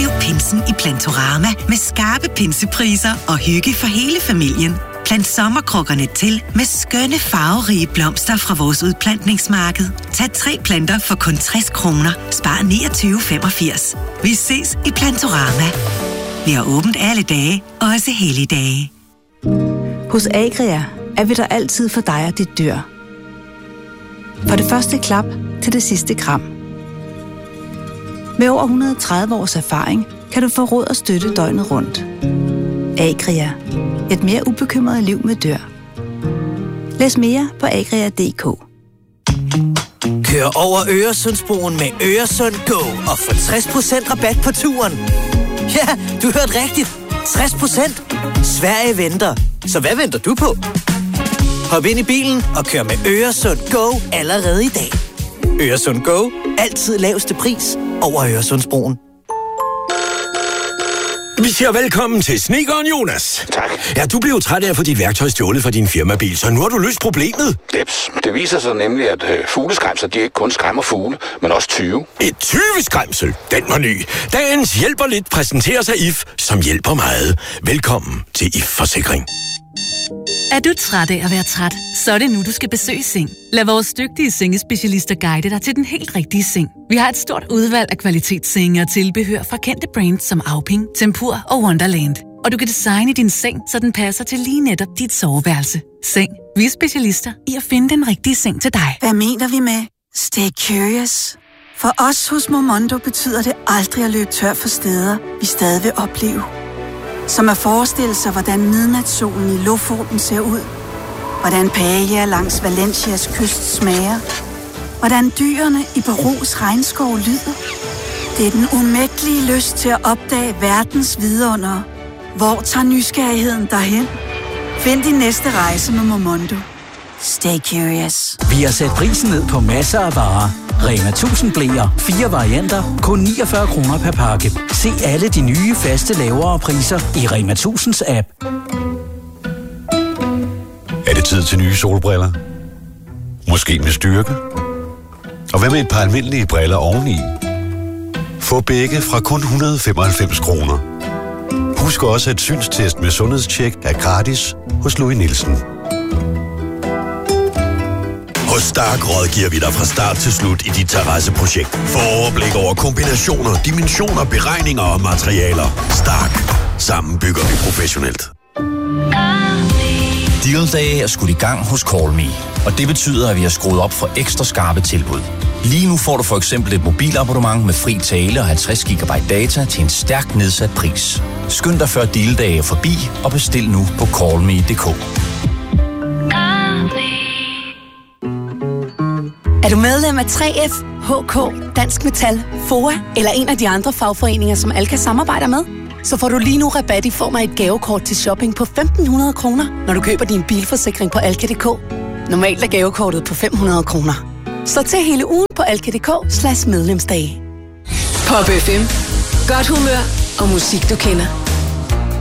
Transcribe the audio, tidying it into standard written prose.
Oplev pinsen i Plantorama med skarpe pinsepriser og hygge for hele familien. Plant sommerkrukkerne til med skønne farverige blomster fra vores udplantningsmarked. Tag 3 planter for kun 60 kroner. Spar 29,85. Vi ses i Plantorama. Vi har åbent alle dage, også helligdage. Hos Agria er vi der altid for dig og dit dyr. Fra det første klap til det sidste kram. Med over 130 års erfaring kan du få råd og støtte døgnet rundt. Agria. Et mere ubekymret liv med dyr. Læs mere på agria.dk. Kør over Øresundsbroen med Øresund Go og få 60% rabat på turen. Ja, du hørte rigtigt. 60%. Sverige venter. Så hvad venter du på? Hop ind i bilen og kør med Øresund Go allerede i dag. Øresund Go. Altid laveste pris over Øresundsbroen. Vi siger velkommen til snedkeren Jonas. Tak. Ja, du blev træt af at få dit værktøj stjålet fra din firmabil, så nu har du løst problemet. Jeps, det viser sig nemlig, at fugleskræmser, de ikke kun skræmmer fugle, men også tyve. Et tyveskræmsel? Den var ny. Dagens hjælper lidt præsenterer sig IF, som hjælper meget. Velkommen til IF Forsikring. Er du træt af at være træt, så er det nu, du skal besøge Seng. Lad vores dygtige sengespecialister guide dig til den helt rigtige seng. Vi har et stort udvalg af kvalitetssenge og tilbehør fra kendte brands som Auping, Tempur og Wonderland. Og du kan designe din seng, så den passer til lige netop dit soveværelse. Seng. Vi er specialister i at finde den rigtige seng til dig. Hvad mener vi med stay curious? For os hos Momondo betyder det aldrig at løbe tør for steder, vi stadig vil opleve. Som at forestille sig, hvordan midnatssolen i Lofoten ser ud. Hvordan paella langs Valencias kyst smager. Hvordan dyrene i Perus regnskov lyder. Det er den umættelige lyst til at opdage verdens vidundere. Hvor tager nysgerrigheden derhen? Find din næste rejse med Momondo. Stay curious. Vi har sat prisen ned på masser af varer. Rema 1000 bleer, 4 varianter, kun 49 kroner per pakke. Se alle de nye, faste, lavere priser i Rema 1000's app. Er det tid til nye solbriller? Måske med styrke? Og hvad med et par almindelige briller oveni? Få begge fra kun 195 kroner. Husk også, at synstest med sundhedstjek er gratis hos Louis Nielsen. Hos Stark rådgiver vi dig fra start til slut i dit terrasseprojekt. Få overblik over kombinationer, dimensioner, beregninger og materialer. Stark. Sammen bygger vi professionelt. Deal Day er skudt i gang hos Call Me, og det betyder, at vi har skruet op for ekstra skarpe tilbud. Lige nu får du for eksempel et mobilabonnement med fri tale og 50 GB data til en stærkt nedsat pris. Skynd dig før Deal Day er forbi og bestil nu på callme.dk. Er du medlem af 3F, HK, Dansk Metal, FOA eller en af de andre fagforeninger, som Alka samarbejder med? Så får du lige nu rabat i form af et gavekort til shopping på 1.500 kroner, når du køber din bilforsikring på alka.dk. Normalt er gavekortet på 500 kroner. Så til hele ugen på alka.dk/medlemsdage. Pop FM. Godt humør og musik, du kender.